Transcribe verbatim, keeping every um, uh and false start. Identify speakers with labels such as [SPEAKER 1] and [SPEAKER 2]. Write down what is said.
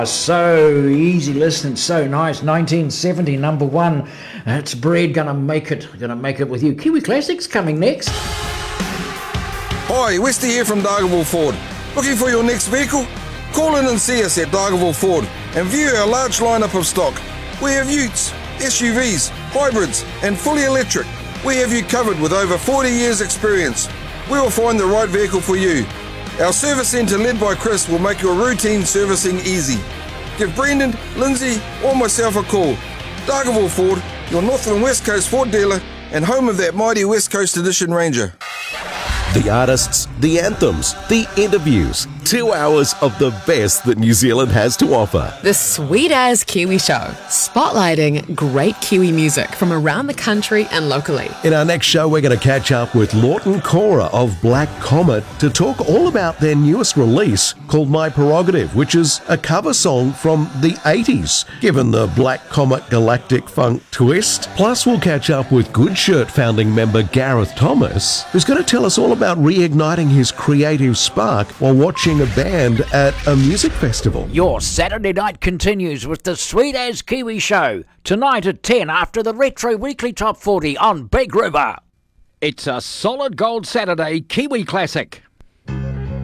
[SPEAKER 1] So easy listening, so nice. nineteen seventy, number one. It's Bread, gonna make it. Gonna make it with you. Kiwi Classics coming next.
[SPEAKER 2] Hi, Westy here from Dargaville Ford. Looking for your next vehicle? Call in and see us at Dargaville Ford and view our large lineup of stock. We have utes, S U Vs, hybrids and fully electric. We have you covered with over forty years experience. We will find the right vehicle for you. Our service centre led by Chris will make your routine servicing easy. Give Brendan, Lindsay or myself a call. Dargaville Ford, your North and West Coast Ford dealer and home of that mighty West Coast Edition Ranger.
[SPEAKER 3] The artists, the anthems, the interviews. Two hours of the best that New Zealand has to offer.
[SPEAKER 4] The Sweet As Kiwi Show, spotlighting great Kiwi music from around the country and locally.
[SPEAKER 3] In our next show, we're going to catch up with Lawton Cora of Black Comet to talk all about their newest release called My Prerogative, which is a cover song from the eighties, given the Black Comet galactic funk twist. Plus, we'll catch up with Good Shirt founding member Gareth Thomas, who's going to tell us all about reigniting his creative spark while watching a band at a music festival.
[SPEAKER 1] Your Saturday night continues with the Sweet As Kiwi Show. Tonight at ten after the Retro Weekly Top forty on Big River.
[SPEAKER 5] It's a solid gold Saturday Kiwi Classic.